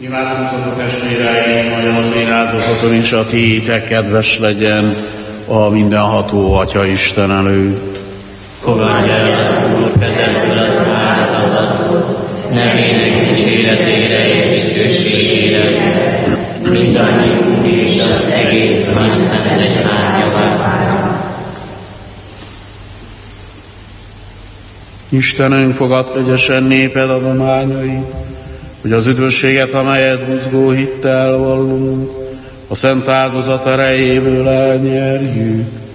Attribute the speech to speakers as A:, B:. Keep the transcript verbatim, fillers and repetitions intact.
A: Imádkozzatok, testvéreim, hogy az én áldozatom és a tiétek kedves legyen a mindenható Atya Isten előtt.
B: Fogadj el az Úr kezedből az áldozatot, nevének dicséretére és dicsőségére, mindannyiunk és az egész nagy szent egyház javára.
A: Istenünk, fogadd kegyesen néped adományait, hogy az üdvösséget, amelyet buzgó hittel vallunk, a szent áldozat erejéből elnyerjük.